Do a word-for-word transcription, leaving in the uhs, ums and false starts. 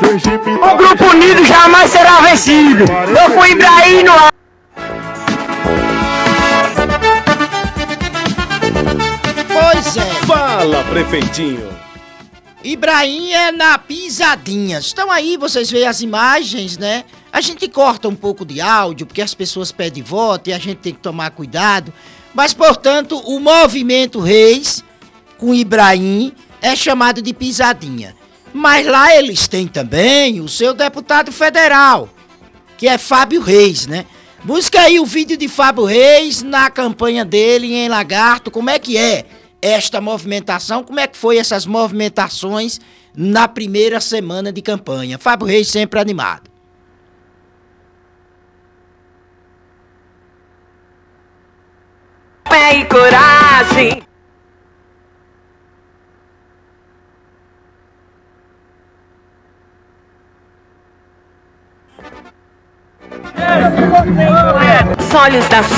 O Grupo Unido jamais será vencido. Eu fui Ibrahim no ar. Pois é. Fala, prefeitinho. Ibrahim é na pisadinha. Estão aí, vocês veem as imagens, né? A gente corta um pouco de áudio, porque as pessoas pedem voto e a gente tem que tomar cuidado. Mas, portanto, o movimento Reis com Ibrahim é chamado de pisadinha. Mas lá eles têm também o seu deputado federal, que é Fábio Reis, né? Busca aí o vídeo de Fábio Reis na campanha dele em Lagarto. Como é que é esta movimentação? Como é que foi essas movimentações na primeira semana de campanha? Fábio Reis sempre animado. Fé e coragem. Os olhos da